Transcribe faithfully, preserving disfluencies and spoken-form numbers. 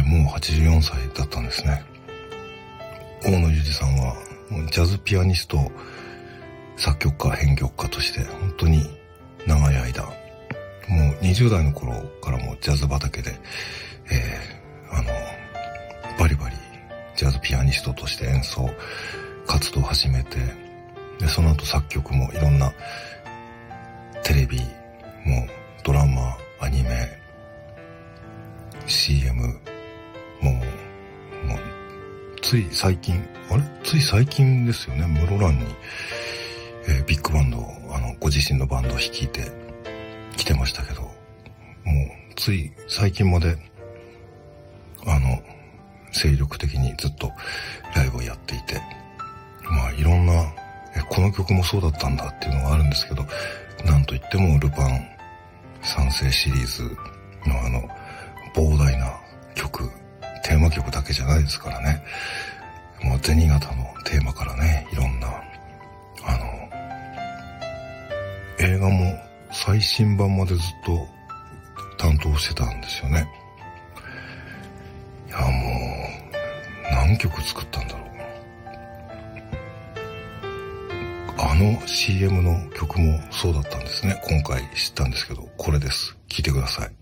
もうはちじゅうよんさいだったんですね。大野裕二さんはジャズピアニスト、作曲家、編曲家として本当に長い間、もうにじゅう代の頃からもジャズ畑で、えー、あのバリバリジャズピアニストとして演奏活動を始めて、でその後作曲もいろんなテレビもドラマ、アニメ、シーエム もう、もうつい最近、あれつい最近ですよね、室蘭に、えー、ビッグバンドを、あの、ご自身のバンドを率いて来てましたけど、もう、つい最近まで、あの、精力的にずっとライブをやっていて、まあ、いろんな、え、この曲もそうだったんだっていうのがあるんですけど、なんといっても、ルパン三世シリーズのあの、膨大な曲、テーマ曲だけじゃないですからね。もう銭形のテーマからね、いろんな、あの、映画も最新版までずっと担当してたんですよね。いや、もう、何曲作ったんだろう。あの シーエム の曲もそうだったんですね。今回知ったんですけど、これです。聴いてください。